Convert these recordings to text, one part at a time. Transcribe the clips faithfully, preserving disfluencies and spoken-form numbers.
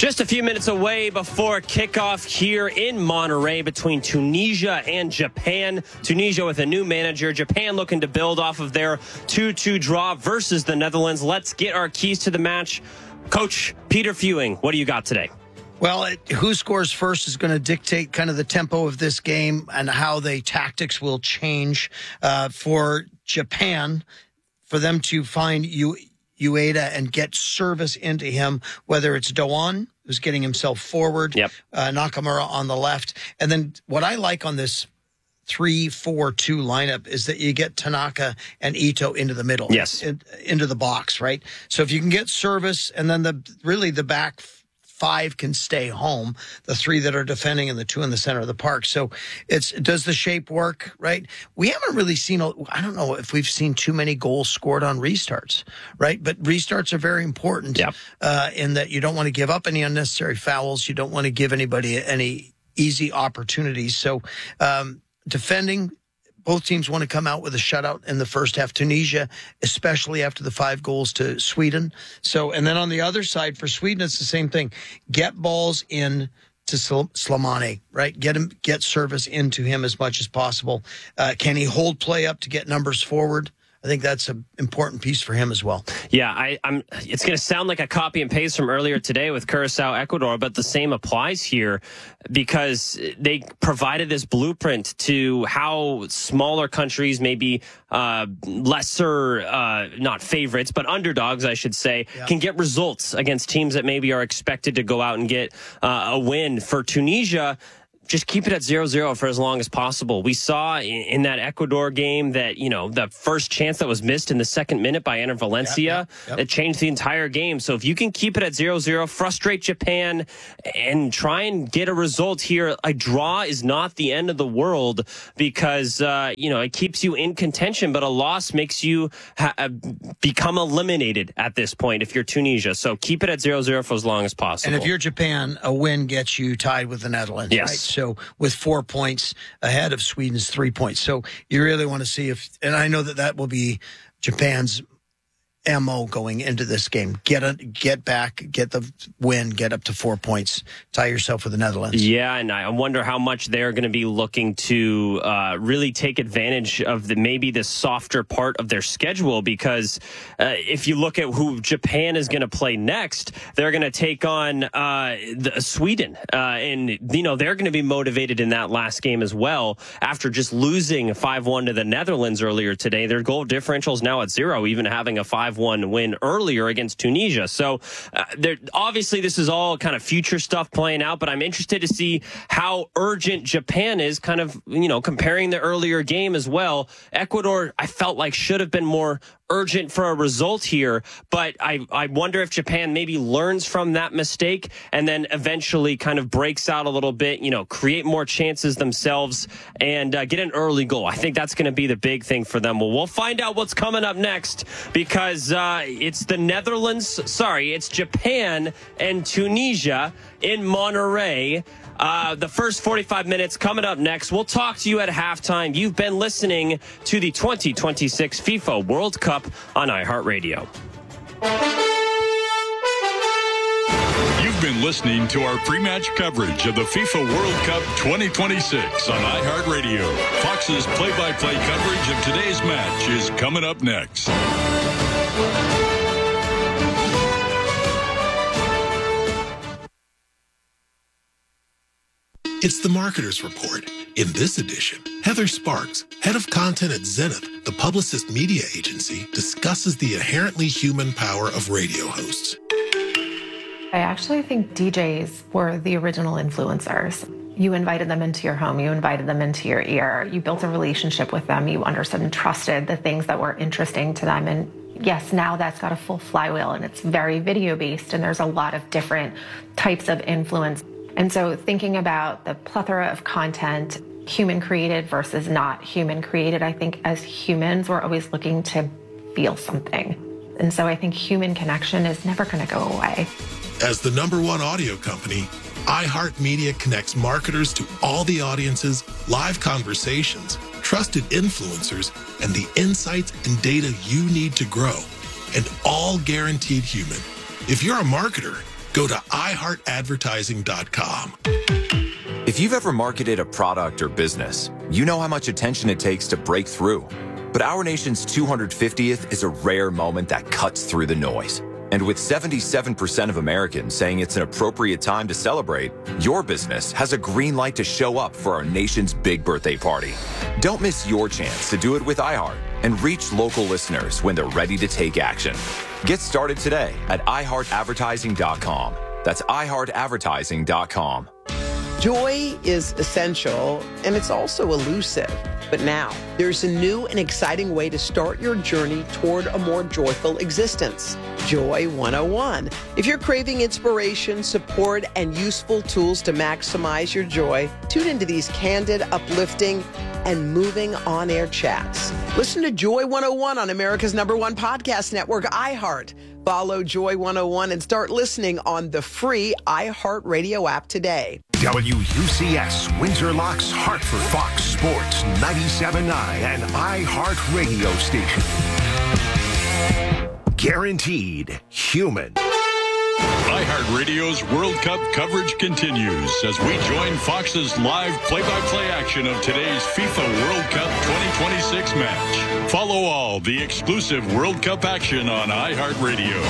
Just a few minutes away before kickoff here in Monterrey between Tunisia and Japan. Tunisia with a new manager. Japan looking to build off of their two two draw versus the Netherlands. Let's get our keys to the match. Coach Peter Fewing, what do you got today? Well, it, who scores first is going to dictate kind of the tempo of this game and how the tactics will change uh, for Japan, for them to find you. Ueda and get service into him, whether it's Doan, who's getting himself forward, yep. uh, Nakamura on the left. And then what I like on this three four two lineup is that you get Tanaka and Ito into the middle, yes, in, into the box, right? So if you can get service and then the really the back five can stay home, the three that are defending and the two in the center of the park. So it's, does the shape work, right? We haven't really seen, a, I don't know if we've seen too many goals scored on restarts, right? But restarts are very important yep. uh, in that you don't want to give up any unnecessary fouls. You don't want to give anybody any easy opportunities. So um, defending, both teams want to come out with a shutout in the first half. Tunisia, especially after the five goals to Sweden. So, and then on the other side for Sweden, it's the same thing. Get balls in to Slimani, right? Get him, get service into him as much as possible. Uh, can he hold play up to get numbers forward? I think that's an important piece for him as well. Yeah, I, I'm. It's going to sound like a copy and paste from earlier today with Curacao, Ecuador, but the same applies here because they provided this blueprint to how smaller countries, maybe uh, lesser, uh, not favorites, but underdogs, I should say, yeah. can get results against teams that maybe are expected to go out and get uh, a win. For Tunisia, just keep it at zero zero for as long as possible. We saw in, in that Ecuador game that, you know, the first chance that was missed in the second minute by Enner Valencia, yep, yep, yep. it changed the entire game. So if you can keep it at zero zero, frustrate Japan, and try and get a result here, a draw is not the end of the world because, uh, you know, it keeps you in contention, but a loss makes you ha- become eliminated at this point if you're Tunisia. So keep it at zero zero for as long as possible. And if you're Japan, a win gets you tied with the Netherlands, yes. right? So with four points ahead of Sweden's three points. So you really want to see if, and I know that that will be Japan's M O going into this game. Get a, get back, get the win, get up to four points, tie yourself with the Netherlands. Yeah, and I wonder how much they're going to be looking to uh, really take advantage of the maybe the softer part of their schedule because uh, if you look at who Japan is going to play next, they're going to take on uh, the, Sweden, uh, and you know they're going to be motivated in that last game as well after just losing five one to the Netherlands earlier today. Their goal differential is now at zero, even having a five one win earlier against Tunisia. So uh, obviously this is all kind of future stuff playing out, but I'm interested to see how urgent Japan is, kind of, you know, comparing the earlier game as well. Ecuador, I felt like should have been more urgent for a result here, but I, I wonder if Japan maybe learns from that mistake and then eventually kind of breaks out a little bit, you know, create more chances themselves and uh, get an early goal. I think that's going to be the big thing for them. Well, we'll find out what's coming up next because uh, it's the Netherlands, sorry, it's Japan and Tunisia in Monterrey. Uh, the first forty-five minutes coming up next. We'll talk to you at halftime. You've been listening to the twenty twenty-six FIFA World Cup on iHeartRadio. You've been listening to our pre-match coverage of the FIFA World Cup twenty twenty-six on iHeartRadio. Fox's play-by-play coverage of today's match is coming up next. It's the Marketer's Report. In this edition, Heather Sparks, head of content at Zenith, the Publicist media agency, discusses the inherently human power of radio hosts. I actually think D Js were the original influencers. You invited them into your home, you invited them into your ear, you built a relationship with them, you understood and trusted the things that were interesting to them. And yes, now that's got a full flywheel and it's very video-based and there's a lot of different types of influence. And so thinking about the plethora of content, human created versus not human created, I think as humans, we're always looking to feel something. And so I think human connection is never going to go away. As the number one audio company, iHeartMedia connects marketers to all the audiences, live conversations, trusted influencers, and the insights and data you need to grow, and all guaranteed human. If you're a marketer, Go to i heart advertising dot com. If you've ever marketed a product or business, you know how much attention it takes to break through. But our nation's two hundred fiftieth is a rare moment that cuts through the noise. And with seventy-seven percent of Americans saying it's an appropriate time to celebrate, your business has a green light to show up for our nation's big birthday party. Don't miss your chance to do it with iHeart and reach local listeners when they're ready to take action. Get started today at i heart advertising dot com. That's i heart advertising dot com. Joy is essential, and it's also elusive. But now, there's a new and exciting way to start your journey toward a more joyful existence. Joy one oh one. If you're craving inspiration, support, and useful tools to maximize your joy, tune into these candid, uplifting, and moving on-air chats. Listen to Joy one oh one on America's number one podcast network, iHeart. Follow Joy one oh one and start listening on the free iHeartRadio app today. W U C S, Windsor Locks, Hartford, Fox Sports, ninety-seven point nine, and iHeartRadio station. Guaranteed human. iHeartRadio's World Cup coverage continues as we join Fox's live play-by-play action of today's FIFA World Cup twenty twenty-six match. Follow all the exclusive World Cup action on iHeartRadio.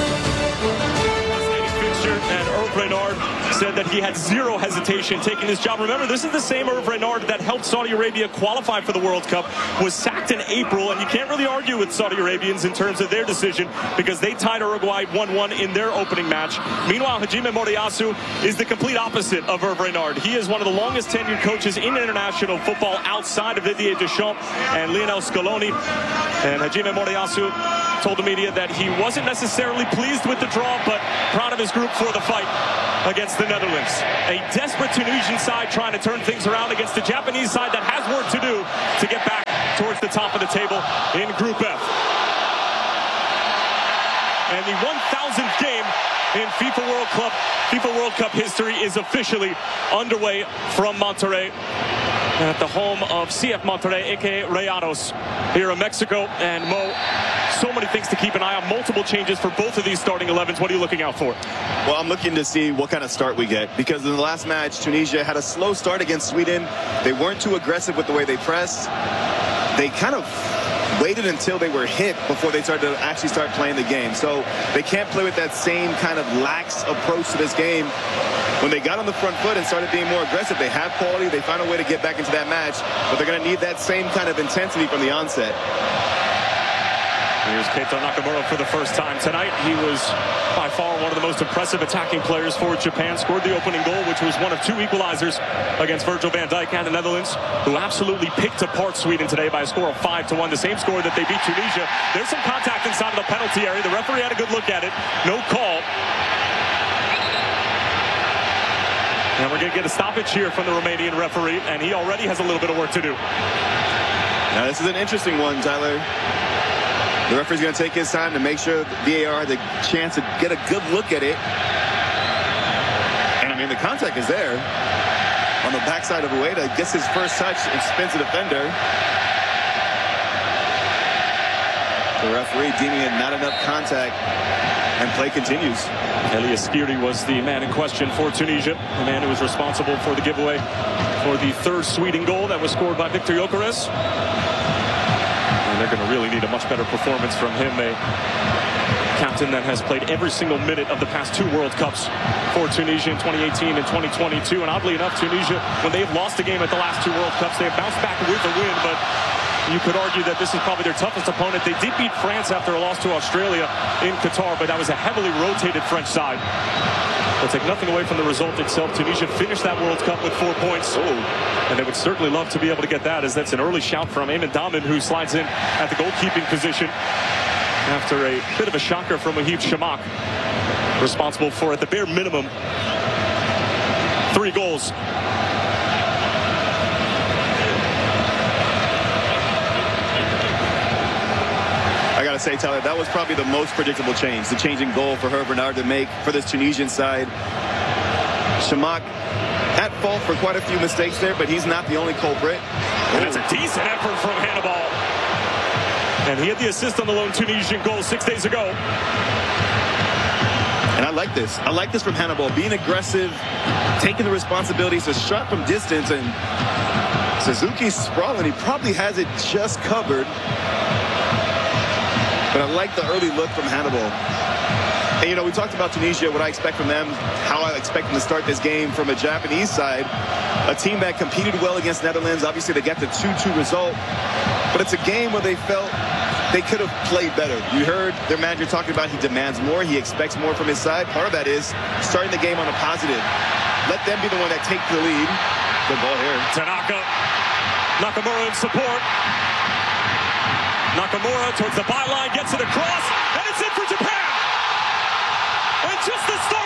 And Hervé Renard said that he had zero hesitation taking this job. Remember, this is the same Hervé Renard that helped Saudi Arabia qualify for the World Cup, was sacked in April, and you can't really argue with Saudi Arabians in terms of their decision because they tied Uruguay one one in their opening match. Meanwhile, Hajime Moriyasu is the complete opposite of Hervé Renard. He is one of the longest tenured coaches in international football outside of Didier Deschamps and Lionel Scaloni. And Hajime Moriyasu told the media that he wasn't necessarily pleased with the draw, but proud of his group for the fight against the Netherlands. A desperate Tunisian side trying to turn things around against a Japanese side that has work to do to get back towards the top of the table in Group F. And the one thousandth game in FIFA World Cup, FIFA World Cup history is officially underway from Monterrey, at the home of C F Monterrey, aka Rayados, here in Mexico. And Mo, so many things to keep an eye on, multiple changes for both of these starting elevens. What are you looking out for? Well, I'm looking to see what kind of start we get, because in the last match, Tunisia had a slow start against Sweden. They weren't too aggressive with the way they pressed. They kind of waited until they were hit before they started to actually start playing the game. So they can't play with that same kind of lax approach to this game. When they got on the front foot and started being more aggressive, they have quality. They found a way to get back into that match, but they're going to need that same kind of intensity from the onset. Here's Keita Nakamura for the first time tonight. He was by far one of the most impressive attacking players for Japan. Scored the opening goal, which was one of two equalizers against Virgil van Dijk and the Netherlands, who absolutely picked apart Sweden today by a score of five to one. The same score that they beat Tunisia. There's some contact inside of the penalty area. The referee had a good look at it. No call. And we're going to get a stoppage here from the Romanian referee, and he already has a little bit of work to do. Now, this is an interesting one, Tyler. The referee's going to take his time to make sure the V A R had the chance to get a good look at it. And, I mean, the contact is there on the backside of Ueda. Gets his first touch and spins the defender. The referee deeming it not enough contact, and play continues. Elias Skiri was the man in question for Tunisia, the man who was responsible for the giveaway for the third Sweden goal that was scored by Victor Gyökeres. And they're going to really need a much better performance from him, a captain that has played every single minute of the past two World Cups for Tunisia in twenty eighteen and twenty twenty-two. And oddly enough, Tunisia, when they've lost a game at the last two World Cups, they have bounced back with a win, but you could argue that this is probably their toughest opponent. They did beat France after a loss to Australia in Qatar, but that was a heavily rotated French side. They'll take nothing away from the result itself. Tunisia finished that World Cup with four points. Oh, and they would certainly love to be able to get that, as that's an early shout from Eamon Daman, who slides in at the goalkeeping position after a bit of a shocker from Wahib Shamak, responsible for, at the bare minimum, three goals. I gotta say, Tyler, that was probably the most predictable change, the change in goal for Hervé Renard to make for this Tunisian side. Shamak at fault for quite a few mistakes there, but he's not the only culprit. And it's a decent effort from Hannibal. And he had the assist on the lone Tunisian goal six days ago. And And I like this. I like this from Hannibal. Being aggressive, taking the responsibilities, a shot from distance, and Suzuki's sprawling. He probably has it just covered. But I like the early look from Hannibal. And, you know, we talked about Tunisia, what I expect from them, how I expect them to start this game from a Japanese side. A team that competed well against Netherlands. Obviously, they got the two two result. But it's a game where they felt they could have played better. You heard their manager talking about he demands more. He expects more from his side. Part of that is starting the game on a positive. Let them be the one that take the lead. Good ball here. Tanaka. Nakamura in support. Nakamura towards the byline, gets it across, and it's in for Japan. And just the start